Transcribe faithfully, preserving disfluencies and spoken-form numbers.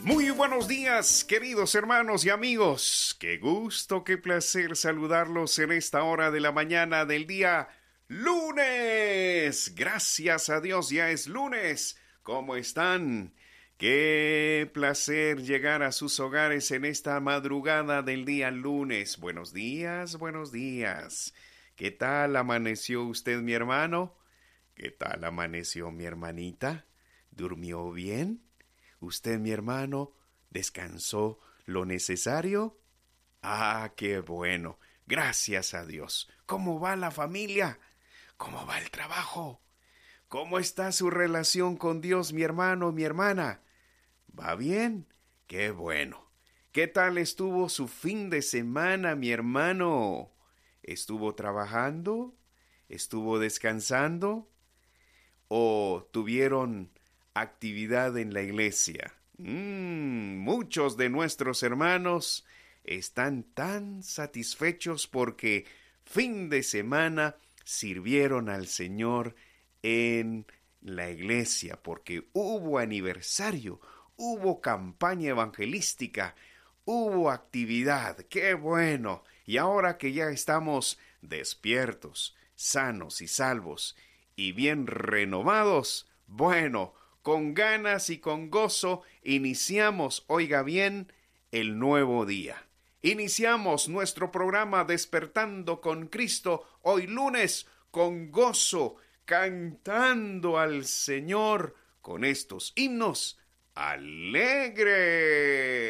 Muy buenos días, queridos hermanos y amigos. Qué gusto, qué placer saludarlos en esta hora de la mañana del día lunes. Gracias a Dios, ya es lunes. ¿Cómo están? Qué placer llegar a sus hogares en esta madrugada del día lunes. Buenos días, buenos días. ¿Qué tal amaneció usted, mi hermano? ¿Qué tal amaneció mi hermanita? ¿Durmió bien? ¿Usted, mi hermano, descansó lo necesario? Ah, qué bueno. Gracias a Dios. ¿Cómo va la familia? ¿Cómo va el trabajo? ¿Cómo está su relación con Dios, mi hermano, mi hermana? ¿Va bien? Qué bueno. ¿Qué tal estuvo su fin de semana, mi hermano? ¿Estuvo trabajando? ¿Estuvo descansando? ¿O tuvieron actividad en la iglesia? Mm, muchos de nuestros hermanos están tan satisfechos porque fin de semana sirvieron al Señor en la iglesia, porque hubo aniversario, hubo campaña evangelística, hubo actividad. ¡Qué bueno! Y ahora que ya estamos despiertos, sanos y salvos y bien renovados, bueno, con ganas y con gozo, iniciamos, oiga bien, el nuevo día. Iniciamos nuestro programa Despertando con Cristo, hoy lunes, con gozo, cantando al Señor con estos himnos alegres.